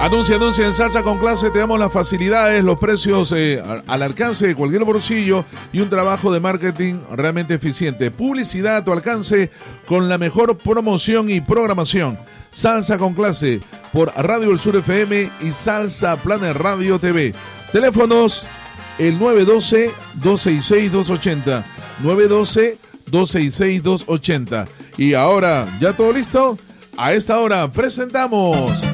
Anuncia en Salsa con Clase. Te damos las facilidades, los precios al alcance de cualquier bolsillo y un trabajo de marketing realmente eficiente. Publicidad a tu alcance con la mejor promoción y programación. Salsa con Clase por Radio El Sur FM y Salsa Planet Radio TV. Teléfonos el 912-266-280. 912-266-280. Y ahora, ¿ya todo listo? A esta hora presentamos